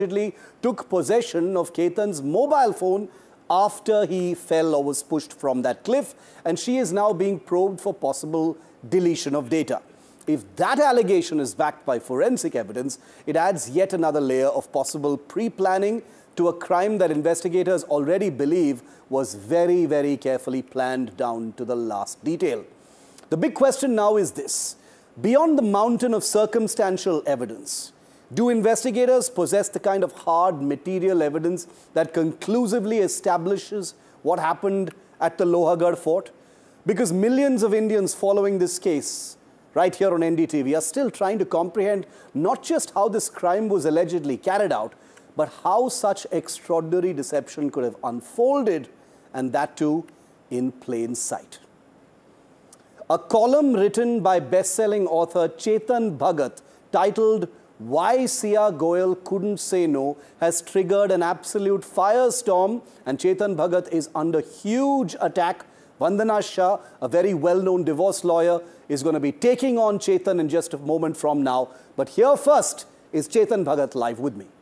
took possession of Ketan's mobile phone after he fell or was pushed from that cliff, and she is now being probed for possible deletion of data. If that allegation is backed by forensic evidence, it adds yet another layer of possible pre-planning to a crime that investigators already believe was very, very carefully planned down to the last detail. The big question now is this: beyond the mountain of circumstantial evidence, do investigators possess the kind of hard material evidence that conclusively establishes what happened at the Lohagarh fort? Because millions of Indians following this case right here on NDTV are still trying to comprehend not just how this crime was allegedly carried out, but how such extraordinary deception could have unfolded, and that too in plain sight. A column written by best-selling author Chetan Bhagat titled "Why Sia Goyal Couldn't Say No" has triggered an absolute firestorm, and Chetan Bhagat is under huge attack. Vandana Shah, a very well-known divorce lawyer, is going to be taking on Chetan in just a moment from now. But here first is Chetan Bhagat live with me.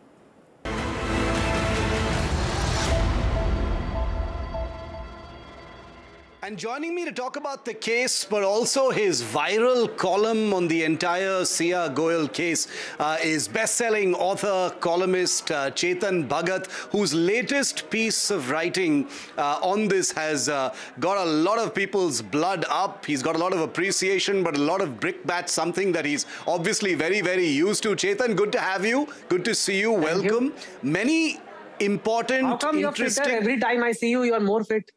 And joining me to talk about the case, but also his viral column on the entire Sia Goyal case, is best-selling author, columnist Chetan Bhagat, whose latest piece of writing on this has got a lot of people's blood up. He's got a lot of appreciation, but a lot of brickbats, something that he's obviously very, very used to. Chetan, good to have you. Good to see you. Welcome. Many important, How come you're fitter? Every time I see you, you're more fit.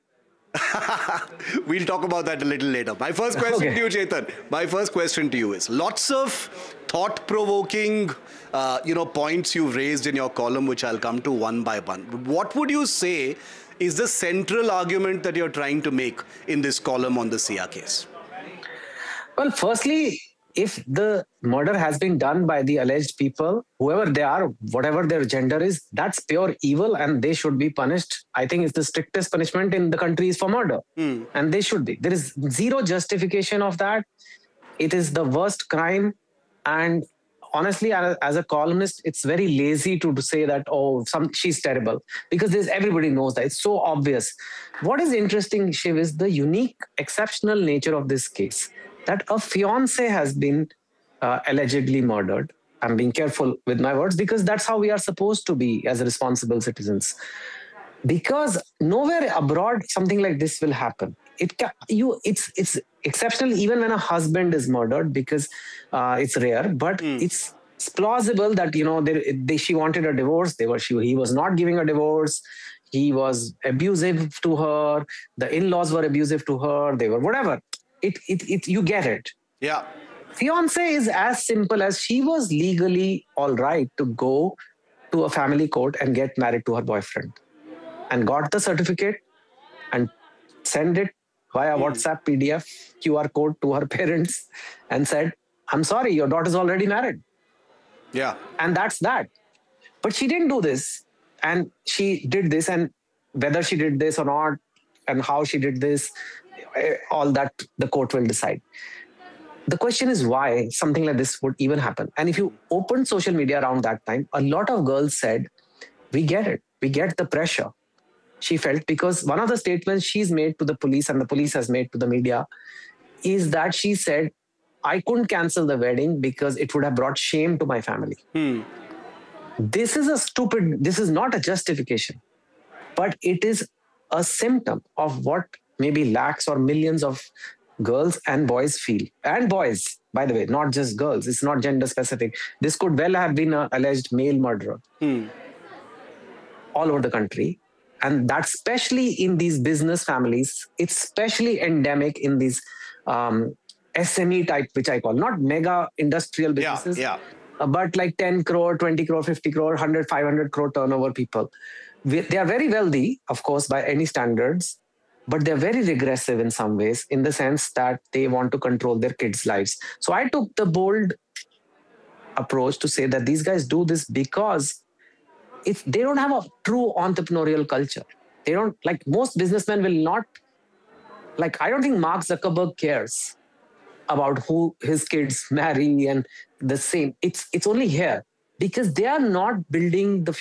We'll talk about that a little later. My first question to you, Chetan, my first question to you is, lots of thought-provoking, points you've raised in your column, which I'll come to one by one. What would you say is the central argument that you're trying to make in this column on the Sia case? Well, firstly, if the murder has been done by the alleged people, whoever they are, whatever their gender is, that's pure evil and they should be punished. I think it's the strictest punishment in the country is for murder. And they should be. There is zero justification of that. It is the worst crime. And honestly, as a columnist, it's very lazy to say that, oh, she's terrible. Because everybody knows that. It's so obvious. What is interesting, Shiv, is the unique, exceptional nature of this case. That a fiancé has been allegedly murdered. I'm being careful with my words because that's how we are supposed to be as responsible citizens. Because nowhere abroad something like this will happen. It's exceptional even when a husband is murdered because it's rare, but it's plausible that she wanted a divorce. He was not giving a divorce. He was abusive to her. The in-laws were abusive to her. They were whatever. You get it. Yeah. Fiancé is as simple as she was legally all right to go to a family court and get married to her boyfriend and got the certificate and send it via WhatsApp, PDF, QR code to her parents and said, I'm sorry, your daughter's already married. Yeah. And that's that. But she didn't do this. And she did this, and whether she did this or not and how she did this, all that the court will decide. The question is why something like this would even happen. And if you open social media around that time, a lot of girls said, we get it. We get the pressure. She felt because one of the statements she's made to the police and the police has made to the media is that she said, I couldn't cancel the wedding because it would have brought shame to my family. This is not a justification, but it is a symptom of what maybe lakhs or millions of girls and boys feel. And boys, by the way, not just girls. It's not gender specific. This could well have been an alleged male murderer all over the country. And that's especially in these business families. It's especially endemic in these SME type, which I call, not mega industrial businesses, but like 10 crore, 20 crore, 50 crore, 100, 500 crore turnover people. They are very wealthy, of course, by any standards. But they're very regressive in some ways, in the sense that they want to control their kids' lives. So I took the bold approach to say that these guys do this because they don't have a true entrepreneurial culture. They don't, like most businessmen will not, I don't think Mark Zuckerberg cares about who his kids marry and the same. It's only here. because they are not building the